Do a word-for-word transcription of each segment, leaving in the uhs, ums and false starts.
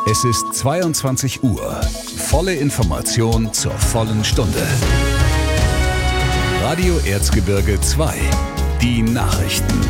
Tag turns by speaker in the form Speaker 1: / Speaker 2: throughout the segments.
Speaker 1: Es ist zweiundzwanzig Uhr. Volle Information zur vollen Stunde. Radio Erzgebirge zwei. Die Nachrichten.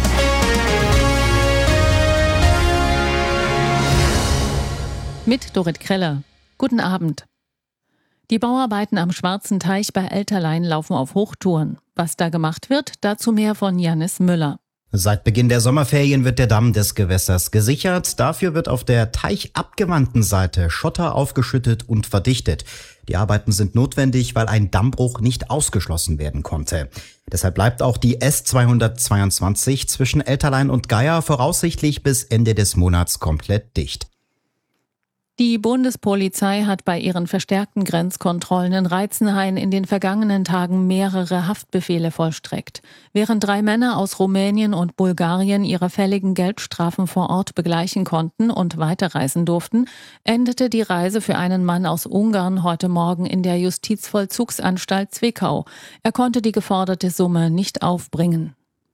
Speaker 2: Mit Dorit Kreller. Guten Abend. Die Bauarbeiten am Schwarzen Teich bei Elterlein laufen auf Hochtouren. Was da gemacht wird, dazu mehr von Janis Müller.
Speaker 3: Seit Beginn der Sommerferien wird der Damm des Gewässers gesichert. Dafür wird auf der teichabgewandten Seite Schotter aufgeschüttet und verdichtet. Die Arbeiten sind notwendig, weil ein Dammbruch nicht ausgeschlossen werden konnte. Deshalb bleibt auch die S zweihundertzweiundzwanzig zwischen Elterlein und Geier voraussichtlich bis Ende des Monats komplett dicht.
Speaker 2: Die Bundespolizei hat bei ihren verstärkten Grenzkontrollen in Reitzenhain in den vergangenen Tagen mehrere Haftbefehle vollstreckt. Während drei Männer aus Rumänien und Bulgarien ihre fälligen Geldstrafen vor Ort begleichen konnten und weiterreisen durften, endete die Reise für einen Mann aus Ungarn heute Morgen in der Justizvollzugsanstalt Zwickau. Er konnte die geforderte Summe nicht aufbringen.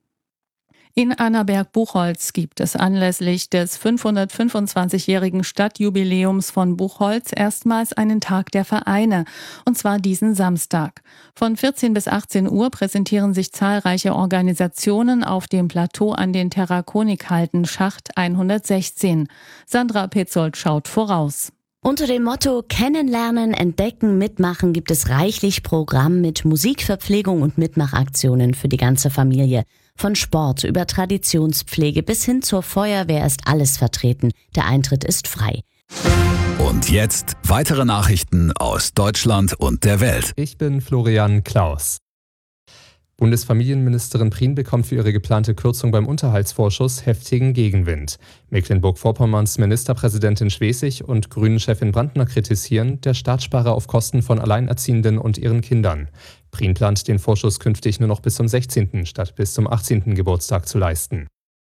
Speaker 2: In Annaberg-Buchholz gibt es anlässlich des fünfhundertfünfundzwanzigjährigen Stadtjubiläums von Buchholz erstmals einen Tag der Vereine, und zwar diesen Samstag. Von vierzehn bis achtzehn Uhr präsentieren sich zahlreiche Organisationen auf dem Plateau an den Terrakonikhalden Schacht hundertsechzehn. Sandra Petzold schaut voraus.
Speaker 4: Unter dem Motto Kennenlernen, Entdecken, Mitmachen gibt es reichlich Programm mit Musik, Verpflegung und Mitmachaktionen für die ganze Familie. Von Sport über Traditionspflege bis hin zur Feuerwehr ist alles vertreten. Der Eintritt ist frei.
Speaker 1: Und jetzt weitere Nachrichten aus Deutschland und der Welt.
Speaker 5: Ich bin Florian Klaus. Bundesfamilienministerin Prien bekommt für ihre geplante Kürzung beim Unterhaltsvorschuss heftigen Gegenwind. Mecklenburg-Vorpommerns Ministerpräsidentin Schwesig und Grünen-Chefin Brandner kritisieren, der Staat spare auf Kosten von Alleinerziehenden und ihren Kindern. Prien plant, den Vorschuss künftig nur noch bis zum sechzehnten statt bis zum achtzehnten Geburtstag zu leisten.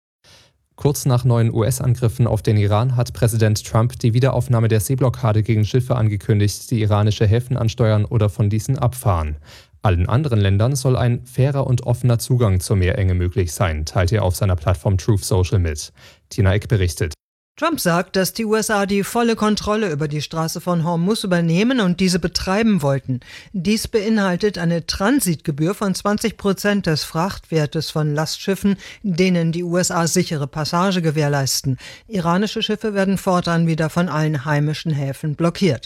Speaker 5: Kurz nach neuen U S-Angriffen auf den Iran hat Präsident Trump die Wiederaufnahme der Seeblockade gegen Schiffe angekündigt, die iranische Häfen ansteuern oder von diesen abfahren. Allen anderen Ländern soll ein fairer und offener Zugang zur Meerenge möglich sein, teilte er auf seiner Plattform Truth Social mit. Tina Eck berichtet.
Speaker 6: Trump sagt, dass die U S A die volle Kontrolle über die Straße von Hormuz übernehmen und diese betreiben wollten. Dies beinhaltet eine Transitgebühr von zwanzig Prozent des Frachtwertes von Lastschiffen, denen die U S A sichere Passage gewährleisten. Iranische Schiffe werden fortan wieder von allen heimischen Häfen blockiert.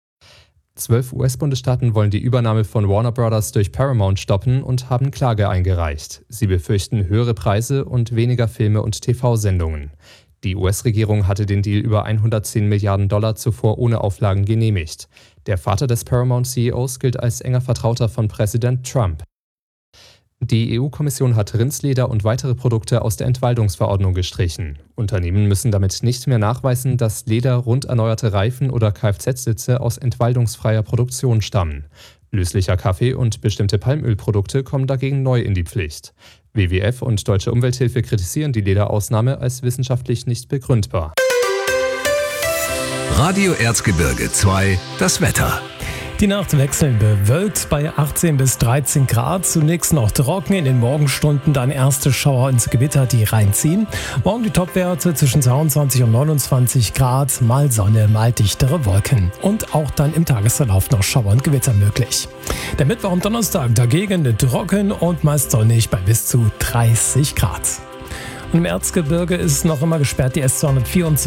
Speaker 5: Zwölf U S-Bundesstaaten wollen die Übernahme von Warner Brothers durch Paramount stoppen und haben Klage eingereicht. Sie befürchten höhere Preise und weniger Filme und T V-Sendungen. Die U S-Regierung hatte den Deal über hundertzehn Milliarden Dollar zuvor ohne Auflagen genehmigt. Der Vater des Paramount-C E Os gilt als enger Vertrauter von Präsident Trump. Die E U-Kommission hat Rindsleder und weitere Produkte aus der Entwaldungsverordnung gestrichen. Unternehmen müssen damit nicht mehr nachweisen, dass Leder, rund erneuerte Reifen oder Kfz-Sitze aus entwaldungsfreier Produktion stammen. Löslicher Kaffee und bestimmte Palmölprodukte kommen dagegen neu in die Pflicht. W W F und Deutsche Umwelthilfe kritisieren die Lederausnahme als wissenschaftlich nicht begründbar.
Speaker 1: Radio Erzgebirge zwei, das Wetter.
Speaker 7: Die Nacht wechselnd bewölkt bei achtzehn bis dreizehn Grad. Zunächst noch trocken, in den Morgenstunden dann erste Schauer ins Gewitter, die reinziehen. Morgen die Topwerte zwischen zweiundzwanzig und neunundzwanzig Grad, mal Sonne, mal dichtere Wolken. Und auch dann im Tagesverlauf noch Schauer und Gewitter möglich. Der Mittwoch und Donnerstag dagegen trocken und meist sonnig bei bis zu dreißig Grad. Und im Erzgebirge ist noch immer gesperrt die S zweihundertvierundzwanzig.